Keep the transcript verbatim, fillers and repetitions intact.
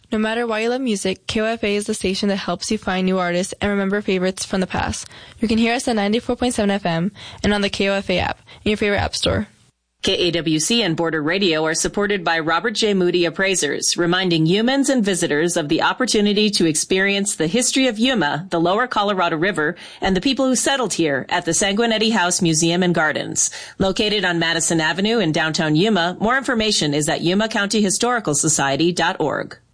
No matter why you love music, K O F A is the station that helps you find new artists and remember favorites from the past. You can hear us at ninety-four point seven F M and on the K O F A app in your favorite app store. K A W C and Border Radio are supported by Robert J. Moody Appraisers, reminding humans and visitors of the opportunity to experience the history of Yuma, the lower Colorado River, and the people who settled here at the Sanguinetti House Museum and Gardens. Located on Madison Avenue in downtown Yuma, more information is at yuma county historical society dot org.